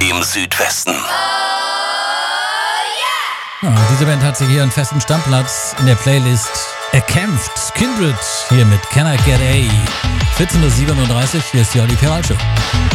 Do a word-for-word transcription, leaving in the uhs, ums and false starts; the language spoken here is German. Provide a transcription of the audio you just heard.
im Südwesten. Ja, diese Band hat sich hier einen festen Stammplatz in der Playlist erkämpft. Kindred hier mit Can I Get A? vierzehn Uhr siebenunddreißig, hier ist die Olli Peral Show.